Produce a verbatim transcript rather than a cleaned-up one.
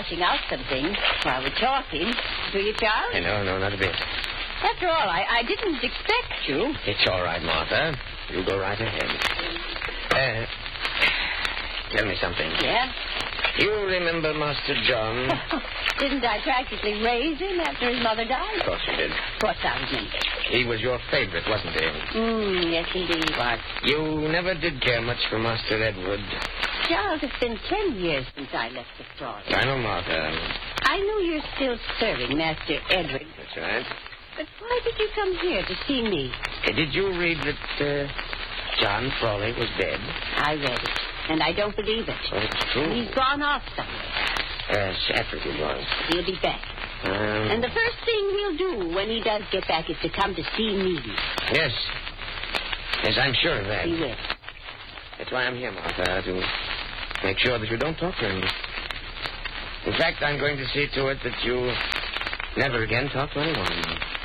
fleshing out some things while we're talking. Do you, Charles? Hey, no, no, not a bit. After all, I, I didn't expect you. It's all right, Martha. You go right ahead. Uh, tell me something. Yeah? You remember Master John? Didn't I practically raise him after his mother died? Of course you did. Of course I remember. He was your favorite, wasn't he? Mm, yes, indeed he was. You never did care much for Master Edward. Charles, it's been ten years since I left the Crawley. I know, Martha. I know you're still serving Master Edward. That's right. But why did you come here to see me? Uh, did you read that uh, John Frawley was dead? I read it, and I don't believe it. Well, it's true. He's gone off somewhere. Yes, Africa was. He'll be back. Um, And the first thing he'll do when he does get back is to come to see me. Yes. Yes, I'm sure of that. He will. That's why I'm here, Martha, to make sure that you don't talk to him. In fact, I'm going to see to it that you never again talk to anyone.